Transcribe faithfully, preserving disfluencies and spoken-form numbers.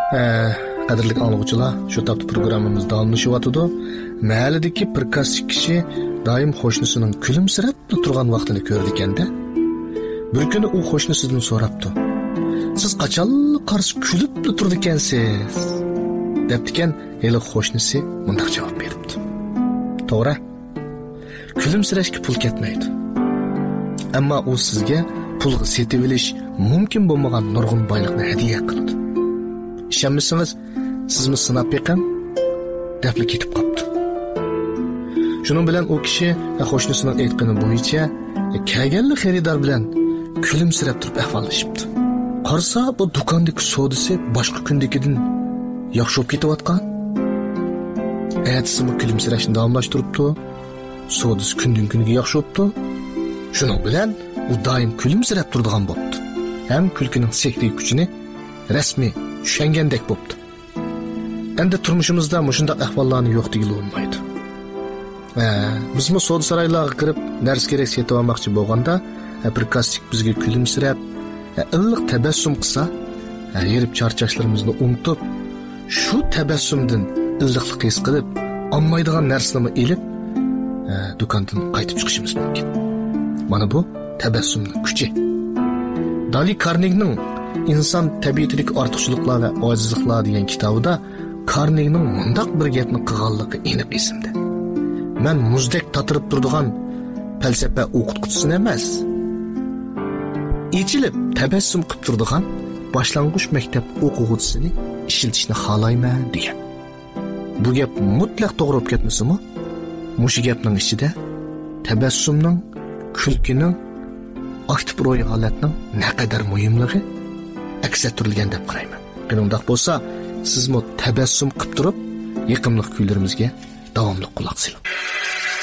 Qadrli anglag'uchilar, shu topda programmamiz davomlashyapti. Mahalladagi bir kasb kishi doim qo'shnisining kulimsirab turgan vaqtini ko'rdi ekanda. Bir kuni u qo'shnisidan so'rabdi: "Siz qachonli qarshi kulib turdi ekansiz?" debdikan, hali qo'shnisi bunday javob beribdi: "To'g'ri. Kulimsirashga pul ketmaydi. Ammo u sizga pulga setib olish mumkin bo'lmagan nurg'un boylikni hadiya qiladi. Ishonmasangiz, sizmi sinab beqing?" deb ketib qopti. Shuning bilan u kishi qo'shnisining aytgani bo'yicha kelganli xaridor bilan kulimsirab turib ahvollashibdi. Qarsa, bu do'kondagi savdosi boshqa kundagidan yaxshi bo'lib ketayotgan. Ertasi kulimsirashni davomlashtiribdi. Savdosi kundan kunga yaxshi bo'libdi. Shuning bilan u doim kulimsirab turadigan bo'ldi. Ham kulkining sekriy kuchini rasmiy tushungandek bo'ldi. Endi turmushimizda mushundaq ahvollarni yo'q degili bo'lmaydi. Ha, bizmi savdo saroylarga kirib, narsa kerak setib olmoqchi bo'lganda, bir kastik bizga kulimsirab, illiq tabassum qilsa, yerib charchashlarimizni unutib, shu tabassumdan illiqlik his qilib, olmaydigan narsani elib, do'kondan qaytib chiqishimiz mumkin. Mana bu tabassumning kuchi. Dali Karnegning inson tabiatidagi ortiqchiliklar va ojizliklar degan kitobida Karnegning mundaq bir gapni qilganligi aniq esimda. Men muzdek tatirib turadigan falsafa o'qituvchisi emas, ichilib tabassum qilib turadigan boshlang'ich maktab o'quvchisini ishiltishni xohlayman degan. Bu gap mutlaq to'g'ri bo'lib ketmasimi? Mushu gapning ichida tabassumning, kulkining, aktiv ro'y holatning naqadar muhimligi aks ettirilgan deb qarayman. Qanday bo'lsa, sizmi tabassum qilib turib, yiqimli kuylarimizga davomli quloq soling.